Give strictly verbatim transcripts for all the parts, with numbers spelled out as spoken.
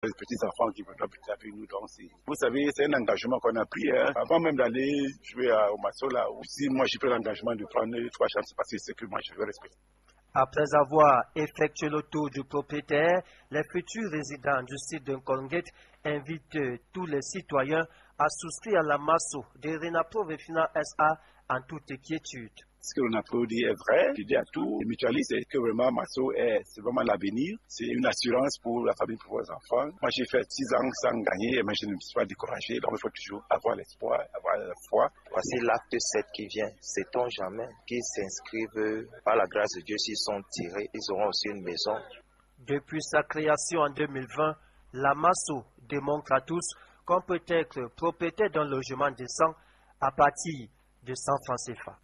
les petits-enfants qui veulent habiter avec nous. Donc, vous savez, c'est un engagement qu'on a pris. Hein. Avant même d'aller jouer à, au Masso, là, aussi, moi, j'ai pris l'engagement de prendre trois chances parce que c'est ce que moi, je veux respecter. Après avoir effectué le tour du propriétaire, les futurs résidents du site de Nkonguet invitent tous les citoyens à souscrire à la Masso de Renapro Refina S A en toute quiétude. Ce que Renapro dit est vrai, je dis à tous les mutualistes, c'est que vraiment Masso est, c'est vraiment l'avenir, c'est une assurance pour la famille, pour vos enfants. Moi j'ai fait six ans sans gagner, mais je ne me suis pas découragé, donc il faut toujours avoir l'espoir, avoir la foi. Voici l'acte sept qui vient, sait-on jamais qu'ils s'inscrivent, par la grâce de Dieu, s'ils sont tirés, ils auront aussi une maison. Depuis sa création en deux mille vingt, la Masso démontre à tous qu'on peut être propriétaire d'un logement décent à partir de cent francs C F A.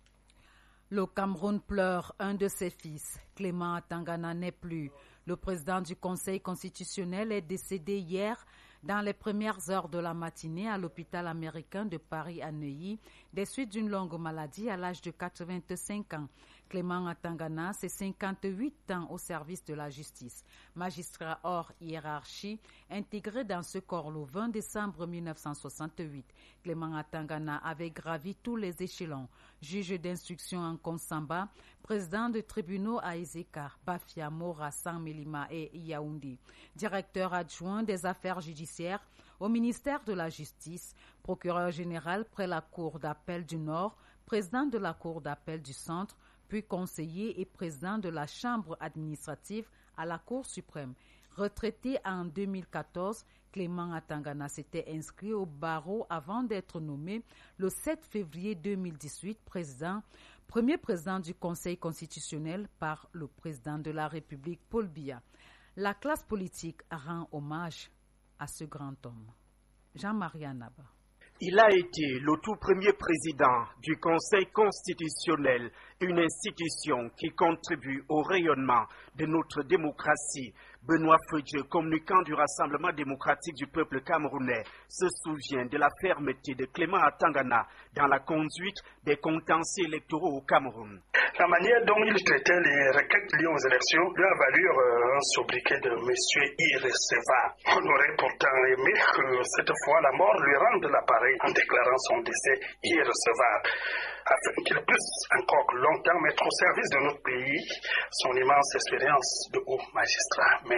Le Cameroun pleure un de ses fils. Clément Atangana n'est plus. Le président du Conseil constitutionnel est décédé hier dans les premières heures de la matinée à l'hôpital américain de Paris à Neuilly, des suites d'une longue maladie à l'âge de quatre-vingt-cinq ans. Clément Atangana, c'est cinquante-huit ans au service de la justice. Magistrat hors hiérarchie, intégré dans ce corps le vingt décembre mille neuf cent soixante-huit. Clément Atangana avait gravi tous les échelons. Juge d'instruction en Konsamba, président de tribunaux à Ezeka, Bafia, Mora, San-Melima et Yaoundé. Directeur adjoint des affaires judiciaires au ministère de la Justice, procureur général près la Cour d'appel du Nord, président de la Cour d'appel du Centre, puis conseiller et président de la Chambre administrative à la Cour suprême. Retraité en deux mille quatorze, Clément Atangana s'était inscrit au barreau avant d'être nommé le sept février deux mille dix-huit président, premier président du Conseil constitutionnel par le président de la République, Paul Biya. La classe politique rend hommage à ce grand homme. Jean-Marie Anaba. Il a été le tout premier président du Conseil constitutionnel, une institution qui contribue au rayonnement de notre démocratie. Benoît Fodje, communicant du Rassemblement démocratique du peuple camerounais, se souvient de la fermeté de Clément Atangana dans la conduite des contentieux électoraux au Cameroun. La manière dont il traitait les requêtes liées aux élections lui a valu euh, un sobriquet de monsieur irrecevable. On aurait pourtant aimé que cette fois la mort lui rende l'appareil en déclarant son décès irrecevable, afin qu'il puisse encore longtemps mettre au service de notre pays son immense expérience de haut magistrat. Mais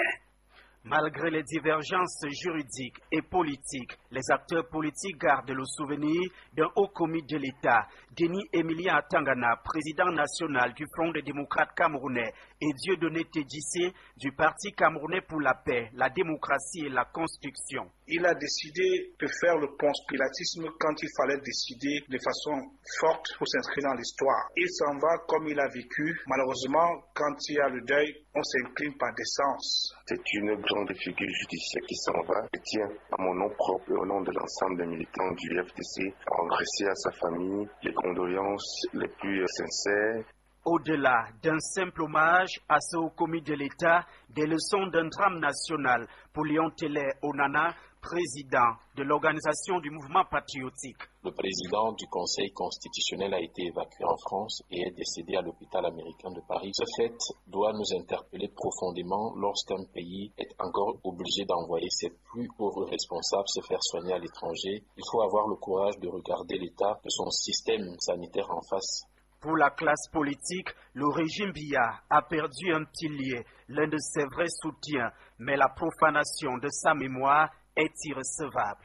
malgré les divergences juridiques et politiques, les acteurs politiques gardent le souvenir d'un haut commis de l'État, Denis Emilien Atangana, président national du Front des démocrates camerounais, et Dieudonné Tédissé du Parti camerounais pour la paix, la démocratie et la construction. Il a décidé de faire le conspiratisme quand il fallait décider de façon forte pour s'inscrire dans l'histoire. Il s'en va comme il a vécu. Malheureusement, quand il y a le deuil, on s'incline par décence. C'est une grande figure judiciaire qui s'en va. Je tiens à mon nom propre et au nom de l'ensemble des militants du F D C à adresser à sa famille les condoléances les plus sincères. Au-delà d'un simple hommage à ce haut commis de l'État, des leçons d'un drame national pour Léon Télé Onana, président de l'organisation du mouvement patriotique. Le président du Conseil constitutionnel a été évacué en France et est décédé à l'hôpital américain de Paris. Ce fait doit nous interpeller profondément lorsqu'un pays est encore obligé d'envoyer ses plus pauvres responsables se faire soigner à l'étranger. Il faut avoir le courage de regarder l'état de son système sanitaire en face. Pour la classe politique, le régime Biya a perdu un pilier, l'un de ses vrais soutiens, mais la profanation de sa mémoire est irrecevable.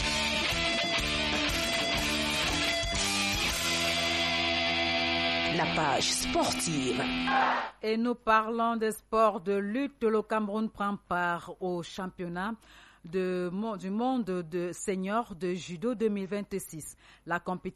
La page sportive. Et nous parlons des sports de lutte. Le Cameroun prend part au championnat de, du monde de seniors de judo deux mille vingt-six. La compétition